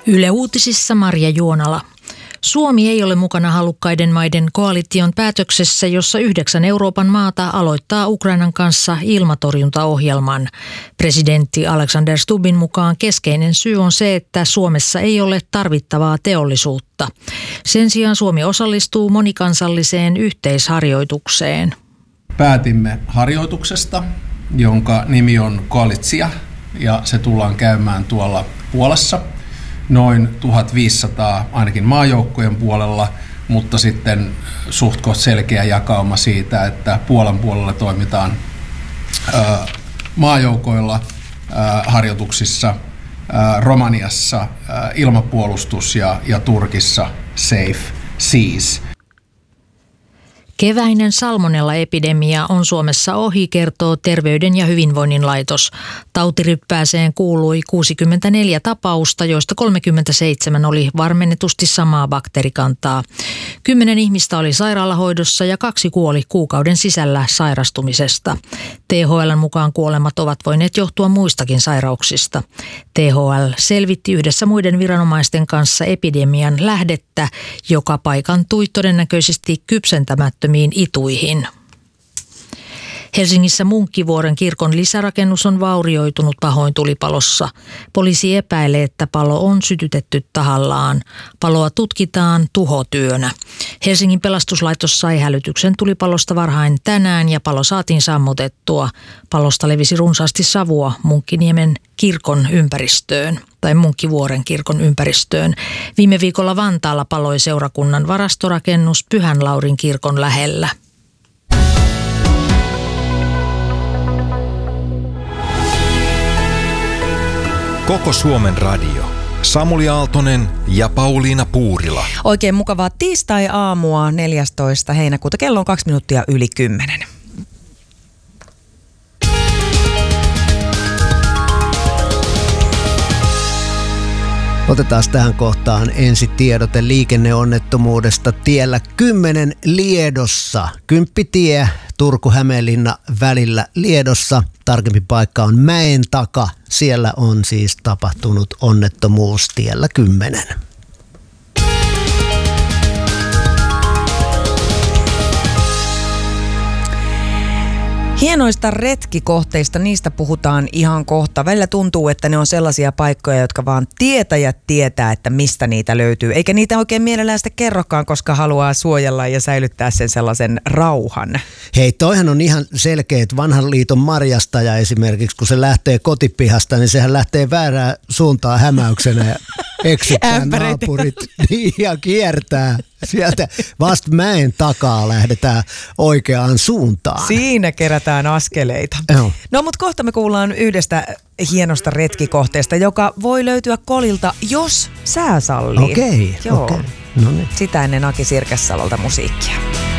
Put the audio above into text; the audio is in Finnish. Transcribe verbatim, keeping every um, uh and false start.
Yle Uutisissa Marja Juonala. Suomi ei ole mukana halukkaiden maiden koalition päätöksessä, jossa yhdeksän Euroopan maata aloittaa Ukrainan kanssa ilmatorjuntaohjelman. Presidentti Alexander Stubbin mukaan keskeinen syy on se, että Suomessa ei ole tarvittavaa teollisuutta. Sen sijaan Suomi osallistuu monikansalliseen yhteisharjoitukseen. Päätimme harjoituksesta, jonka nimi on Koalitsia, ja se tullaan käymään tuolla Puolassa. Noin tuhatviisisataa ainakin maajoukkojen puolella, mutta sitten suhtkoht selkeä jakauma siitä, että Puolan puolella toimitaan ää, maajoukoilla ää, harjoituksissa, ää, Romaniassa ää, ilmapuolustus ja, ja Turkissa Safe Seas. Keväinen salmonella-epidemia on Suomessa ohi, kertoo Terveyden ja hyvinvoinnin laitos. Tautiryppääseen kuului kuusikymmentäneljä tapausta, joista kolmekymmentäseitsemän oli varmennetusti samaa bakteerikantaa. Kymmenen ihmistä oli sairaalahoidossa ja kaksi kuoli kuukauden sisällä sairastumisesta. T H L:n mukaan kuolemat ovat voineet johtua muistakin sairauksista. T H L selvitti yhdessä muiden viranomaisten kanssa epidemian lähdettä, joka paikantui todennäköisesti kypsentämättömiin ituihin. Helsingissä Munkkivuoren kirkon lisärakennus on vaurioitunut pahoin tulipalossa. Poliisi epäilee, että palo on sytytetty tahallaan. Paloa tutkitaan tuhotyönä. Helsingin pelastuslaitos sai hälytyksen tulipalosta varhain tänään ja palo saatiin sammutettua. Palosta levisi runsaasti savua Munkkiniemen kirkon ympäristöön tai Munkkivuoren kirkon ympäristöön. Viime viikolla Vantaalla paloi seurakunnan varastorakennus Pyhän Laurin kirkon lähellä. Koko Suomen radio. Samuli Aaltonen ja Pauliina Puurila. Oikein mukavaa tiistai-aamua neljästoista heinäkuuta. Kello on kaksi minuuttia yli kymmenen. Otetaan tähän kohtaan ensi tiedote liikenneonnettomuudesta tiellä kymmenen Liedossa. Kymppitie Turku-Hämeenlinna välillä Liedossa. Tarkempi paikka on mäen taka. Siellä on siis tapahtunut onnettomuus tiellä kymmenen. Hienoista retkikohteista, niistä puhutaan ihan kohta. Välillä tuntuu, että ne on sellaisia paikkoja, jotka vaan tietäjät tietää, että mistä niitä löytyy. Eikä niitä oikein mielellään sitä kerrokaan, koska haluaa suojella ja säilyttää sen sellaisen rauhan. Hei, toihan on ihan selkeä, että vanhan liiton marjastaja esimerkiksi, kun se lähtee kotipihasta, niin sehän lähtee väärään suuntaan hämäyksenä ja eksyttää naapurit ja kiertää. Sieltä vasta mäen takaa lähdetään oikeaan suuntaan. Siinä kerätään askeleita. Joo. No mutta kohta me kuullaan yhdestä hienosta retkikohteesta, joka voi löytyä Kolilta, jos sää sallii. Okei, Joo. okei. No niin. Sitä ennen Aki Sirkessalolta musiikkia.